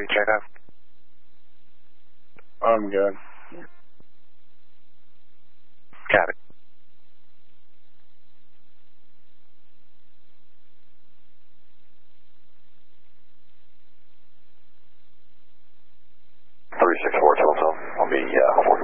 you check out? I'm good. Copy. Three 6 4 telephone. I'll be